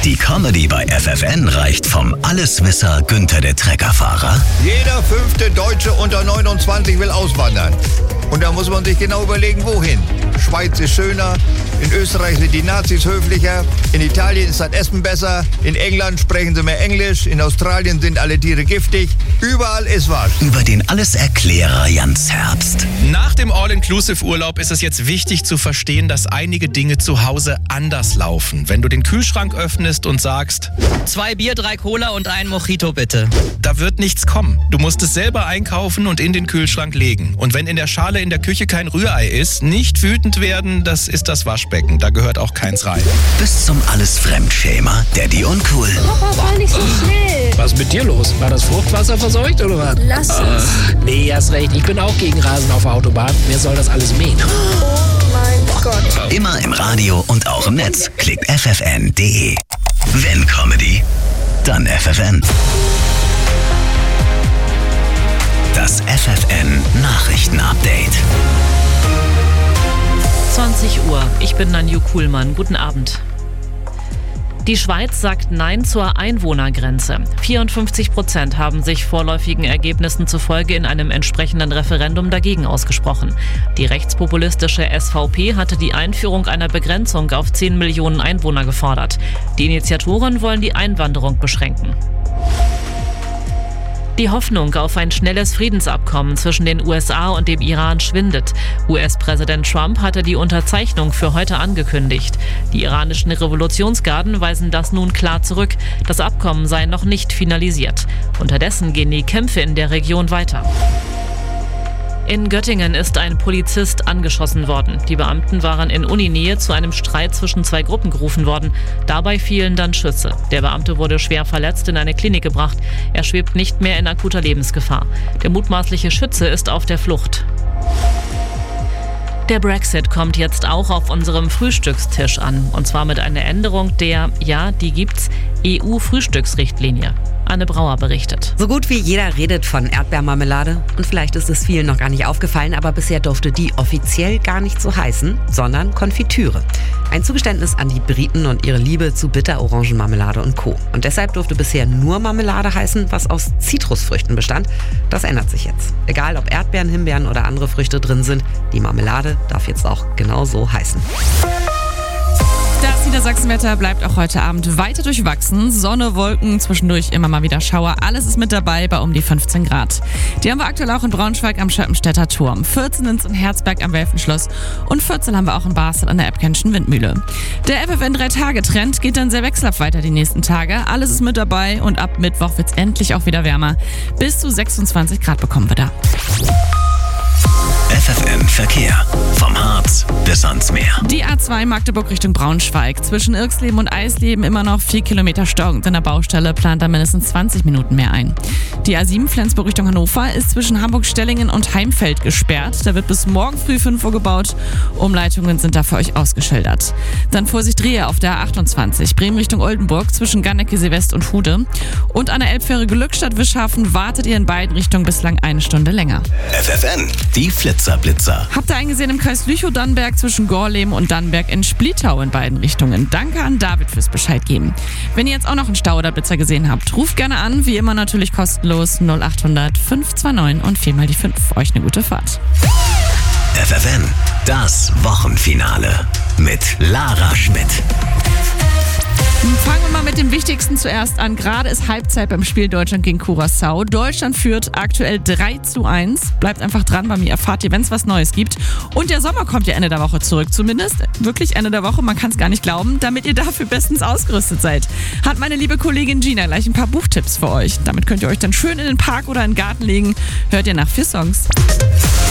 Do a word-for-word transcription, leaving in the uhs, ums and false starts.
Die Comedy bei F F N reicht vom Alleswisser Günther der Treckerfahrer. Jeder fünfte Deutsche unter neunundzwanzig will auswandern. Und da muss man sich genau überlegen, wohin. Schweiz ist schöner, in Österreich sind die Nazis höflicher, in Italien ist das Essen besser, in England sprechen sie mehr Englisch, in Australien sind alle Tiere giftig. Überall ist was. Über den Alleserklärer Jans Herbst. Nach dem All-Inclusive-Urlaub ist es jetzt wichtig zu verstehen, dass einige Dinge zu Hause anders laufen. Wenn du den Kühlschrank öffnest und sagst, zwei Bier, drei Cola und ein Mojito bitte. Da wird nichts kommen. Du musst es selber einkaufen und in den Kühlschrank legen. Und wenn in der Schale in der Küche kein Rührei ist, nicht wütend werden, das ist das Waschbecken. Da gehört auch keins rein. Bis zum Alles-Fremdschämer, Daddy uncool. Papa, fahr nicht so schnell. Was ist mit dir los? War das Fruchtwasser verseucht oder was? Lass es. Äh, nee, hast recht. Ich bin auch gegen Rasen auf der Autobahn. Wer soll das alles mähen? Oh mein Gott. Immer im Radio und auch im Netz. Klickt f f n punkt d e. Wenn Comedy, dann F F N. Das F F N Nachrichten-Update. zwanzig Uhr. Ich bin Nanju Kuhlmann. Guten Abend. Die Schweiz sagt Nein zur Einwohnergrenze. vierundfünfzig Prozent haben sich vorläufigen Ergebnissen zufolge in einem entsprechenden Referendum dagegen ausgesprochen. Die rechtspopulistische S V P hatte die Einführung einer Begrenzung auf zehn Millionen Einwohner gefordert. Die Initiatoren wollen die Einwanderung beschränken. Die Hoffnung auf ein schnelles Friedensabkommen zwischen den U S A und dem Iran schwindet. U S-Präsident Trump hatte die Unterzeichnung für heute angekündigt. Die iranischen Revolutionsgarden weisen das nun klar zurück. Das Abkommen sei noch nicht finalisiert. Unterdessen gehen die Kämpfe in der Region weiter. In Göttingen ist ein Polizist angeschossen worden. Die Beamten waren in Uninähe zu einem Streit zwischen zwei Gruppen gerufen worden. Dabei fielen dann Schüsse. Der Beamte wurde schwer verletzt in eine Klinik gebracht. Er schwebt nicht mehr in akuter Lebensgefahr. Der mutmaßliche Schütze ist auf der Flucht. Der Brexit kommt jetzt auch auf unserem Frühstückstisch an. Und zwar mit einer Änderung der, ja, die gibt's, E U-Frühstücksrichtlinie. Anne Brauer berichtet. So gut wie jeder redet von Erdbeermarmelade. Und vielleicht ist es vielen noch gar nicht aufgefallen, aber bisher durfte die offiziell gar nicht so heißen, sondern Konfitüre. Ein Zugeständnis an die Briten und ihre Liebe zu Bitterorangenmarmelade und Co. Und deshalb durfte bisher nur Marmelade heißen, was aus Zitrusfrüchten bestand. Das ändert sich jetzt. Egal ob Erdbeeren, Himbeeren oder andere Früchte drin sind, die Marmelade darf jetzt auch genau so heißen. Das Niedersachsenwetter bleibt auch heute Abend weiter durchwachsen. Sonne, Wolken, zwischendurch immer mal wieder Schauer. Alles ist mit dabei bei um die fünfzehn Grad. Die haben wir aktuell auch in Braunschweig am Schöppenstädter Turm. vierzehn sind es in Herzberg am Welfenschloss und vierzehn haben wir auch in Basel an der Eppkenschen Windmühle. Der F F N drei Tage Trend geht dann sehr wechselhaft weiter die nächsten Tage. Alles ist mit dabei und ab Mittwoch wird es endlich auch wieder wärmer. Bis zu sechsundzwanzig Grad bekommen wir da. F F N Verkehr. Vom Harz bis ans Meer. Die A zwei Magdeburg Richtung Braunschweig. Zwischen Irxleben und Eisleben immer noch vier Kilometer Stau. Und an der Baustelle plant da mindestens zwanzig Minuten mehr ein. Die A sieben Flensburg Richtung Hannover ist zwischen Hamburg-Stellingen und Heimfeld gesperrt. Da wird bis morgen früh fünf Uhr gebaut. Umleitungen sind da für euch ausgeschildert. Dann Vorsicht Drehe auf der A achtundzwanzig. Bremen Richtung Oldenburg zwischen Ganneke-Seewest und Hude. Und an der Elbfähre Glückstadt-Wischhafen wartet ihr in beiden Richtungen bislang eine Stunde länger. F F N, die Flitzerblitzer. Habt ihr eingesehen im Kreis Lüchow-Dannenberg zwischen Gorleben und Dannenberg in Splittau in beiden Richtungen. Danke an David fürs Bescheid geben. Wenn ihr jetzt auch noch einen Stau oder Blitzer gesehen habt, ruft gerne an. Wie immer natürlich kostenlos null acht hundert fünf zwei neun und viermal die fünf. Euch eine gute Fahrt. F F N, das Wochenfinale mit Lara Schmidt. Fangen wir mal mit dem Wichtigsten zuerst an. Gerade ist Halbzeit beim Spiel Deutschland gegen Curaçao. Deutschland führt aktuell drei zu eins. Bleibt einfach dran, bei mir erfahrt ihr, wenn es was Neues gibt. Und der Sommer kommt ja Ende der Woche zurück. Zumindest wirklich Ende der Woche, man kann es gar nicht glauben. Damit ihr dafür bestens ausgerüstet seid, hat meine liebe Kollegin Gina gleich ein paar Buchtipps für euch. Damit könnt ihr euch dann schön in den Park oder in den Garten legen. Hört ihr nach vier Songs.